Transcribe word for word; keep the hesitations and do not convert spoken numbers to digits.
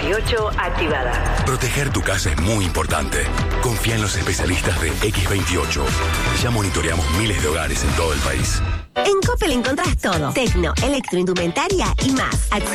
veintiocho activada. Proteger tu casa es muy importante. Confía en los especialistas de equis veintiocho. Ya monitoreamos miles de hogares en todo el país. En Coppel encontrás todo. Tecno, electroindumentaria y más.